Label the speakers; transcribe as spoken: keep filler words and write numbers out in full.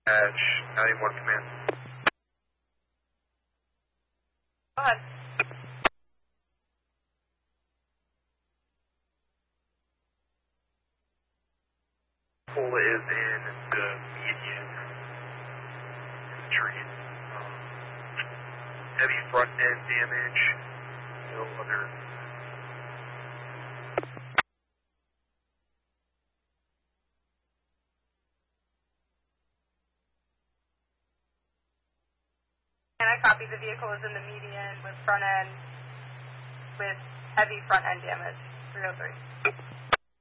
Speaker 1: Edge, ninety-one command.
Speaker 2: Go ahead.
Speaker 1: Cola is in the median tree. Um, heavy front end damage, no other.
Speaker 2: And I copy the vehicle is in the median with front end, with heavy front end damage, three oh three.